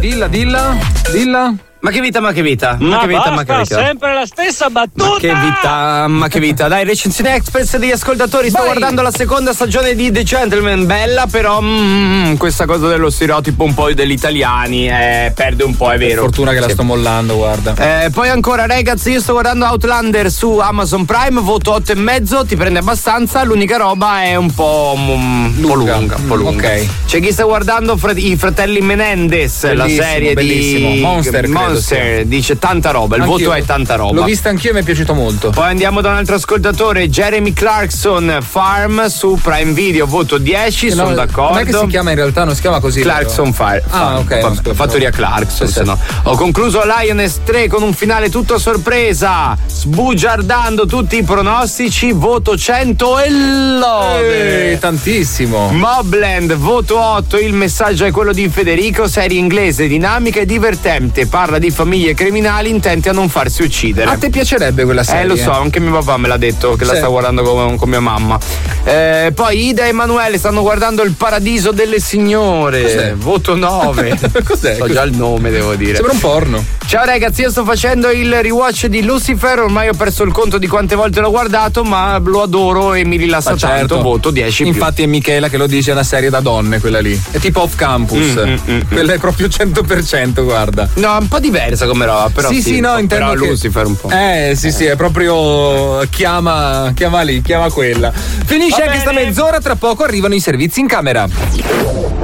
Dilla. Ma che vita. Ma basta, sempre la stessa battuta. Ma che vita. Dai, recensione express degli ascoltatori. Sto guardando la seconda stagione di The Gentleman. Bella, però questa cosa dello stereotipo un po' degli italiani perde un po', è vero. Fortuna che la sto mollando, guarda. Poi ancora, ragazzi, io sto guardando Outlander su Amazon Prime, voto 8,5, ti prende abbastanza. L'unica roba è un po' lunga. Ok. C'è chi sta guardando i fratelli Menendez, la serie bellissimo. di Monster, dice tanta roba, il voto è tanta roba. L'ho vista anch'io e mi è piaciuto molto. Poi andiamo da un altro ascoltatore, Jeremy Clarkson, Farm su Prime Video, voto 10, sono d'accordo. Non è che si chiama, in realtà non si chiama così. Clarkson Farm. Ok. Fattoria Clarkson, se no. Ho concluso Lioness 3 con un finale tutto a sorpresa, sbugiardando tutti i pronostici, voto 100 e lode. Tantissimo. Mobland, voto 8, il messaggio è quello di Federico, serie inglese, dinamica e divertente, parla di famiglie criminali intenti a non farsi uccidere. A te piacerebbe quella serie? Lo so, anche mio papà me l'ha detto che la sta guardando con mia mamma. Poi Ida e Emanuele stanno guardando Il Paradiso delle Signore. Cos'è? Voto 9. Cos'è? So già il nome, devo dire. Sembra un porno. Ciao ragazzi, io sto facendo il rewatch di Lucifer, ormai ho perso il conto di quante volte l'ho guardato, ma lo adoro e mi rilassa tanto, voto 10 Infatti è Michela che lo dice, è una serie da donne quella lì. È tipo Off Campus. Quella è proprio 100%, guarda. No, un po' diversa come roba, però sì, no, intendo però che Lucifer un po'. Sì, è proprio chiama quella. Finisce anche sta mezz'ora, tra poco arrivano i servizi in camera.